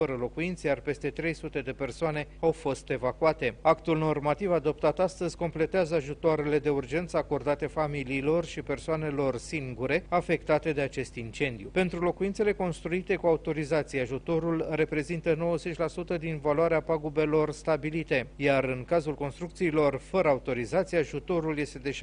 fără locuințe, iar peste 300 de persoane au fost evacuate. Actul normativ adoptat astăzi completează ajutoarele de urgență acordate familiilor și persoanelor singure afectate de acest incendiu. Pentru locuințele construite cu autorizație, ajutorul reprezintă 90% din valoarea pagubelor stabilite, iar în cazul construcțiilor fără autorizație, ajutorul este de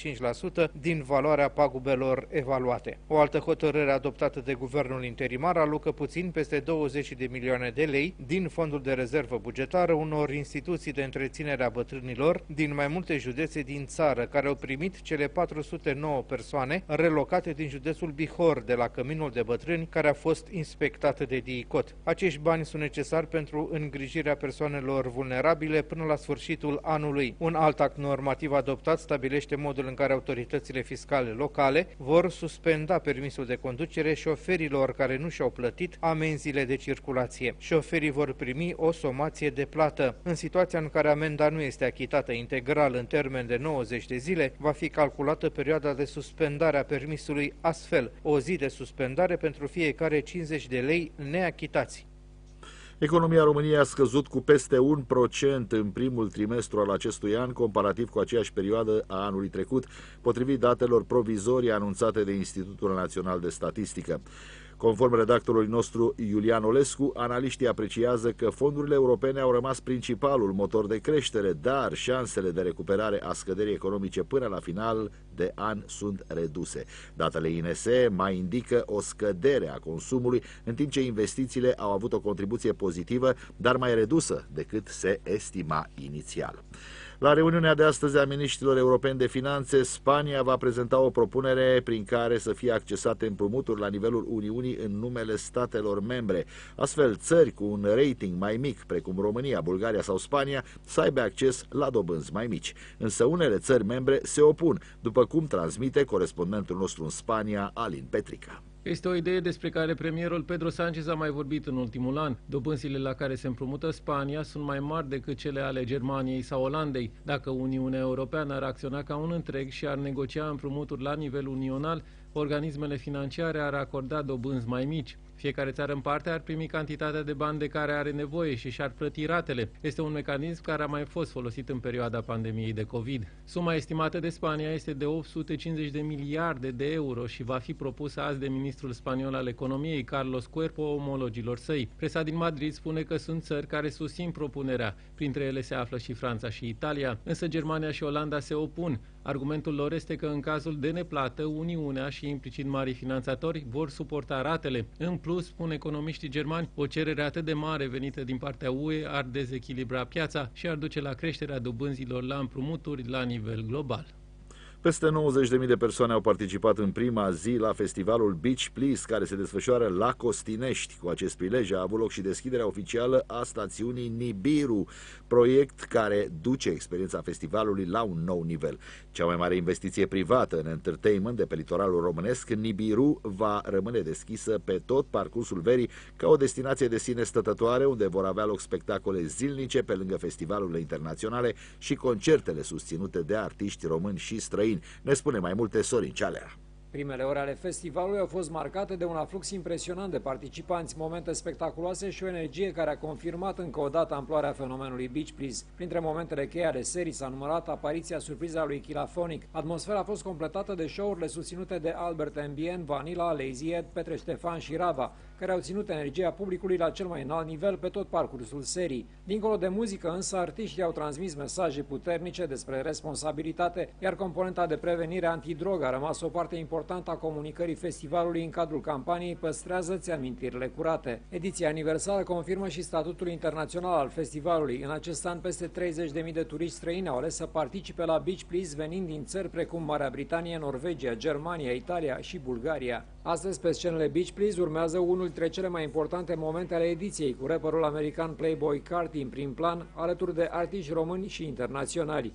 75% din valoarea pagubelor evaluate. O altă hotărâre adoptată de guvernul interimar alocă puțin peste 20 de milioane de lei din fondul de rezervă bugetară unor instituții de întreținere a bătrânilor din mai multe județe din țară, care au primit cele 409 persoane relocate din județul Bihor de la Căminul de Bătrâni, care a fost inspectat de DICOT. Acești bani sunt necesari pentru îngrijirea persoanelor vulnerabile până la sfârșitul anului. Un alt act normativ adoptat stabilește modul în care autoritățile fiscale locale vor suspenda permisul de conducere șoferilor care nu și-au plătit amenziile de circulație. Șoferii vor primi o somație de plată. În situația în care amenda nu este achitată integral în termen de 90 de zile, va fi calculată perioada de suspendare a permisului, astfel o zi de suspendare pentru fiecare 50 de lei neachitați. Economia României a scăzut cu peste 1% în primul trimestru al acestui an, comparativ cu aceeași perioadă a anului trecut, potrivit datelor provizorii anunțate de Institutul Național de Statistică. Conform redactorului nostru Iulian Olescu, analiștii apreciază că fondurile europene au rămas principalul motor de creștere, dar șansele de recuperare a scăderii economice până la final de an sunt reduse. Datele INS mai indică o scădere a consumului, în timp ce investițiile au avut o contribuție pozitivă, dar mai redusă decât se estima inițial. La reuniunea de astăzi a miniștrilor europeni de finanțe, Spania va prezenta o propunere prin care să fie accesate împrumuturi la nivelul Uniunii în numele statelor membre. Astfel, țări cu un rating mai mic, precum România, Bulgaria sau Spania, să aibă acces la dobânzi mai mici. Însă unele țări membre se opun, după cum transmite corespondentul nostru în Spania, Alin Petrica. Este o idee despre care premierul Pedro Sánchez a mai vorbit în ultimul an. Dobânzile la care se împrumută Spania sunt mai mari decât cele ale Germaniei sau Olandei. Dacă Uniunea Europeană ar acționa ca un întreg și ar negocia împrumuturi la nivel unional, organismele financiare ar acorda dobânzi mai mici. Fiecare țară în parte ar primi cantitatea de bani de care are nevoie și și-ar plăti ratele. Este un mecanism care a mai fost folosit în perioada pandemiei de COVID. Suma estimată de Spania este de 850 de miliarde de euro și va fi propusă azi de ministrul spaniol al economiei, Carlos Cuerpo, omologilor săi. Presa din Madrid spune că sunt țări care susțin propunerea. Printre ele se află și Franța și Italia, însă Germania și Olanda se opun. Argumentul lor este că în cazul de neplată, Uniunea și implicit marii finanțatori vor suporta ratele. În plus, spun economiștii germani, o cerere atât de mare venită din partea UE ar dezechilibra piața și ar duce la creșterea dobânzilor la împrumuturi la nivel global. Peste 90.000 de persoane au participat în prima zi la festivalul Beach Please, care se desfășoară la Costinești. Cu acest prilej a avut loc și deschiderea oficială a stațiunii Nibiru, proiect care duce experiența festivalului la un nou nivel. Cea mai mare investiție privată în entertainment de pe litoralul românesc, Nibiru va rămâne deschisă pe tot parcursul verii ca o destinație de sine stătătoare, unde vor avea loc spectacole zilnice pe lângă festivalurile internaționale și concertele susținute de artiști români și străini. Ne spune mai multe Sorin Cealea. Primele ore ale festivalului au fost marcate de un aflux impresionant de participanți, momente spectaculoase și o energie care a confirmat încă o dată amploarea fenomenului Beach Please. Printre momentele cheie ale serii s-a numărat apariția surpriza lui Chilafonic. Atmosfera a fost completată de show-urile susținute de Albert Ambient, Vanilla, Lazy Ed, Petre Ștefan și Rava, care au ținut energia publicului la cel mai înalt nivel pe tot parcursul serii. Dincolo de muzică, însă, artiștii au transmis mesaje puternice despre responsabilitate, iar componenta de prevenire antidrogă a rămas o parte importantă a comunicării festivalului în cadrul campaniei Păstrează-ți amintirile curate. Ediția aniversară confirmă și statutul internațional al festivalului. În acest an, peste 30.000 de turiști străini au ales să participe la Beach Please, venind din țări precum Marea Britanie, Norvegia, Germania, Italia și Bulgaria. Astăzi, pe scenele Beach Please, urmează unul dintre cele mai importante momente ale ediției, cu rapperul american Playboi Carti în prim plan, alături de artiști români și internaționali.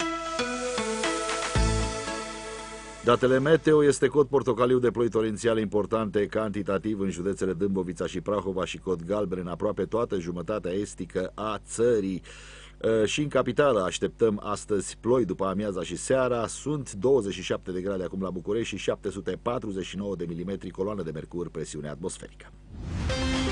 Datele meteo este cod portocaliu de ploi torențiale importante cantitativ în județele Dâmbovița și Prahova și cod galben în aproape toată jumătatea estică a țării. Și în capitală așteptăm astăzi ploi după amiaza și seara. Sunt 27 de grade acum la București și 749 de milimetri coloană de mercur presiune atmosferică.